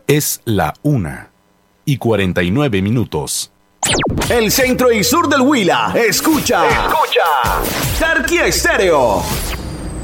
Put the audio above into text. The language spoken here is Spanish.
Es la 1:49. El centro y sur del Huila. Escucha. Tarquía Estéreo.